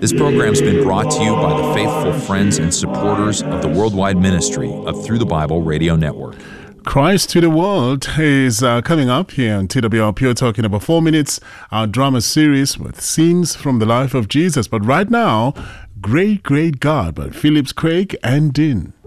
This program's been brought to you by the faithful friends and supporters of the worldwide ministry of Through the Bible Radio Network. Christ to the World is coming up here on TWR Pure Talk in about 4 minutes, our drama series with scenes from the life of Jesus. But right now, Great Great God by Phillips Craig and Dean.